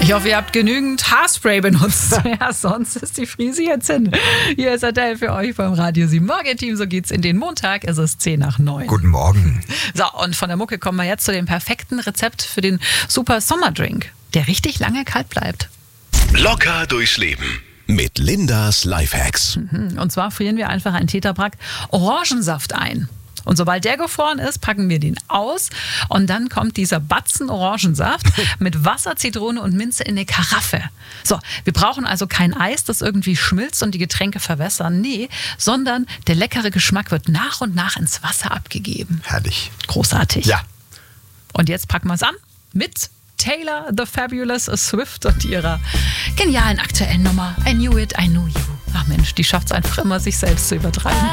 Ich hoffe, ihr habt genügend Haarspray benutzt. Ja, sonst ist die Frise jetzt hin. Hier ist Adele für euch beim Radio 7 Morgen-Team. So geht's in den Montag. Es ist 8:50. Guten Morgen. So, und von der Mucke kommen wir jetzt zu dem perfekten Rezept für den super Sommerdrink, der richtig lange kalt bleibt. Locker durchs Leben mit Lindas Lifehacks. Und zwar frieren wir einfach einen Tetrapack Orangensaft ein. Und sobald der gefroren ist, packen wir den aus und dann kommt dieser Batzen Orangensaft mit Wasser, Zitrone und Minze in eine Karaffe. So, wir brauchen also kein Eis, das irgendwie schmilzt und die Getränke verwässern. Nee, sondern der leckere Geschmack wird nach und nach ins Wasser abgegeben. Herrlich. Großartig. Ja. Und jetzt packen wir es an mit Taylor the Fabulous Swift und ihrer genialen aktuellen Nummer I Knew It, I Knew You. Ach Mensch, die schafft es einfach immer, sich selbst zu übertreiben.